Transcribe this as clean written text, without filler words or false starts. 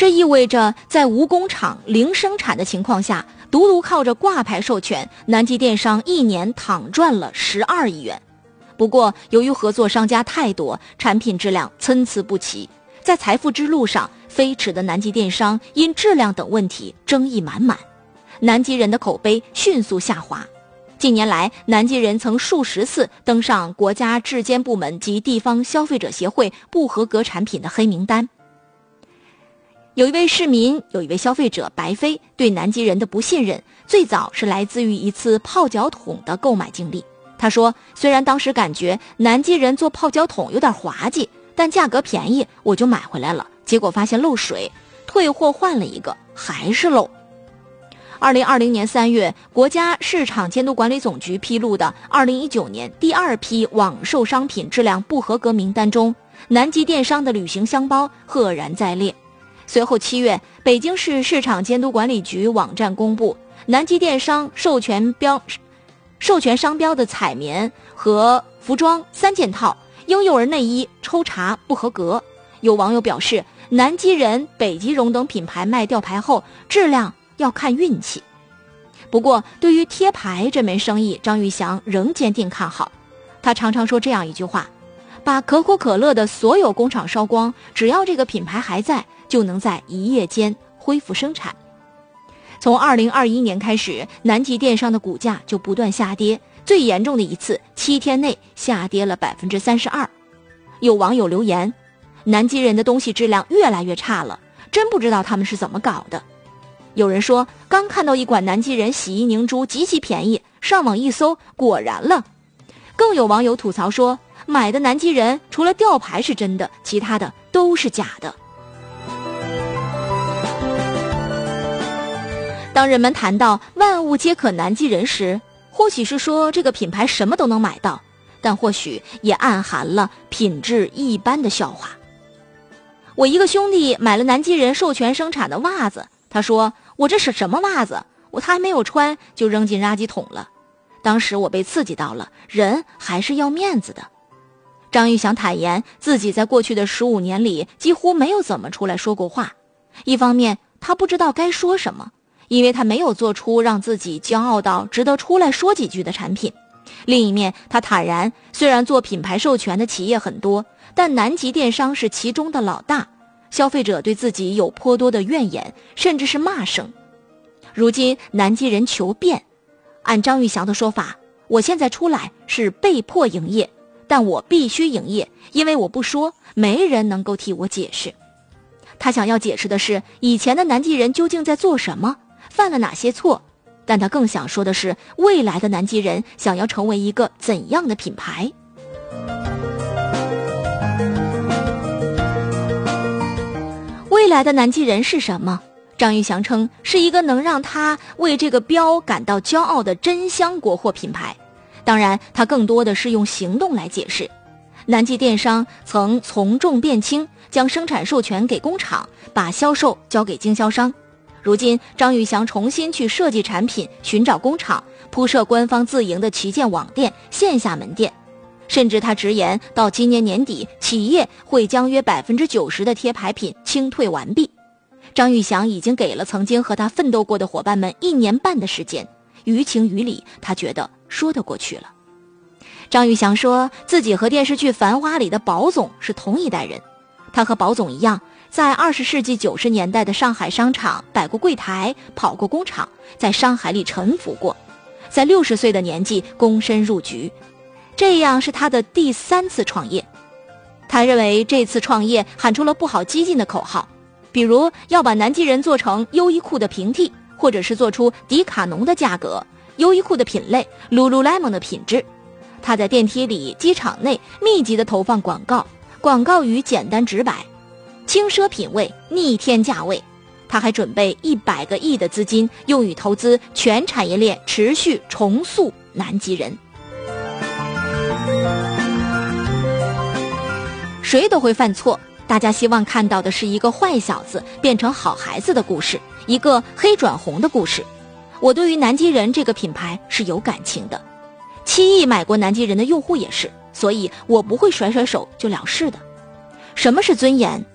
这意味着在无工厂、零生产的情况下，独独靠着挂牌授权，南极电商一年躺赚了12亿元。不过，由于合作商家太多，产品质量参差不齐，在财富之路上飞驰的南极电商因质量等问题争议满满，南极人的口碑迅速下滑。近年来，南极人曾数十次登上国家质监部门及地方消费者协会不合格产品的黑名单。有一位市民，有一位消费者白飞对南极人的不信任，最早是来自于一次泡脚桶的购买经历。他说，虽然当时感觉南极人做泡脚桶有点滑稽，但价格便宜，我就买回来了，结果发现漏水，退货换了一个，还是漏。2020年3月，国家市场监督管理总局披露的2019年第2批网售商品质量不合格名单中，南极电商的旅行箱包赫然在列。随后7月，北京市市场监督管理局网站公布，南极电商授权商标的彩棉和服装3件套，婴幼儿内衣抽查不合格。有网友表示，南极人、北极绒等品牌卖吊牌后，质量要看运气。不过，对于贴牌这门生意，张玉祥仍坚定看好。他常常说这样一句话：把可口可乐的所有工厂烧光，只要这个品牌还在，就能在一夜间恢复生产。从2021年开始，南极电商的股价就不断下跌，最严重的一次7天内下跌了32%。有网友留言，南极人的东西质量越来越差了，真不知道他们是怎么搞的。有人说，刚看到一款南极人洗衣凝珠极其便宜，上网一搜，果然了。更有网友吐槽说，买的南极人除了吊牌是真的，其他的都是假的。当人们谈到万物皆可南极人时，或许是说这个品牌什么都能买到，但或许也暗含了品质一般的笑话。我一个兄弟买了南极人授权生产的袜子，他说，我这是什么袜子？他还没有穿就扔进垃圾桶了。当时我被刺激到了，人还是要面子的。张玉祥坦言，自己在过去的15年里几乎没有怎么出来说过话。一方面，他不知道该说什么，因为他没有做出让自己骄傲到值得出来说几句的产品。另一面，他坦然，虽然做品牌授权的企业很多，但南极电商是其中的老大，消费者对自己有颇多的怨言，甚至是骂声。如今南极人求变，按张玉祥的说法，我现在出来是被迫营业，但我必须营业，因为我不说，没人能够替我解释。他想要解释的是，以前的南极人究竟在做什么，犯了哪些错，但他更想说的是，未来的南极人想要成为一个怎样的品牌。未来的南极人是什么？张玉祥称，是一个能让他为这个标感到骄傲的真香国货品牌。当然，他更多的是用行动来解释。南极电商曾从重变轻，将生产授权给工厂，把销售交给经销商。如今，张玉祥重新去设计产品，寻找工厂，铺设官方自营的旗舰网店、线下门店。甚至他直言，到今年年底，企业会将约90%的贴牌品清退完毕。张玉祥已经给了曾经和他奋斗过的伙伴们1年半的时间，于情于理，他觉得说得过去了。张玉祥说，自己和电视剧《繁花》里的宝总是同一代人，他和宝总一样，在20世纪90年代的上海商场摆过柜台，跑过工厂，在商海里沉浮过，在60岁的年纪躬身入局。这样是他的第3次创业。他认为这次创业喊出了不好激进的口号，比如要把南极人做成优衣库的平替，或者是做出迪卡侬的价格、优衣库的品类、Lululemon 的品质。他在电梯里、机场内密集地投放广告，广告语简单直白，轻奢品味，逆天价位。他还准备100个亿的资金，用于投资全产业链，持续重塑南极人。谁都会犯错，大家希望看到的是一个坏小子变成好孩子的故事，一个黑转红的故事。我对于南极人这个品牌是有感情的，7亿买过南极人的用户也是，所以我不会甩甩手就了事的。什么是尊严？